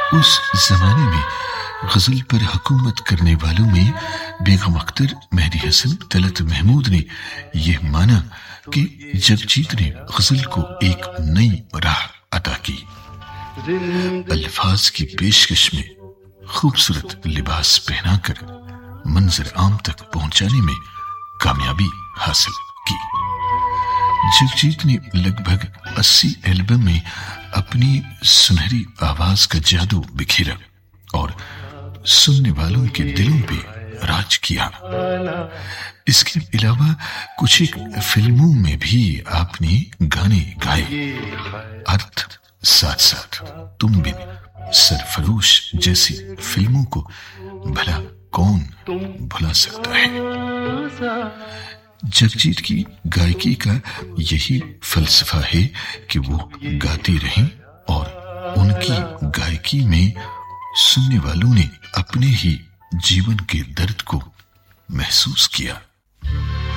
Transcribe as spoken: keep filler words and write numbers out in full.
उस जमाने में गजल पर हुकूमत करने वालों में बेगम अख्तर, मेहदी हसन, तलत महमूद ने यह माना कि जगजीत ने गजल को एक नई राह अता की। अल्फाज की पेशकश में खूबसूरत लिबास पहनाकर मंजर आम तक पहुंचाने में कामयाबी हासिल की। जगजीत ने लगभग अस्सी एल्बम में अपनी सुनहरी आवाज का जादू बिखेरा और सुनने वालों के दिलों पे राज किया। इसके अलावा कुछ एक फिल्मों में भी आपने गाने गाए। अर्थ साथ साथ तुम बिन, सरफरोश जैसी फिल्मों को भला कौन भुला सकता है। जगजीत की गायकी का यही फलसफा है कि वो गाते रहें और उनकी गायकी में सुनने वालों ने अपने ही जीवन के दर्द को महसूस किया।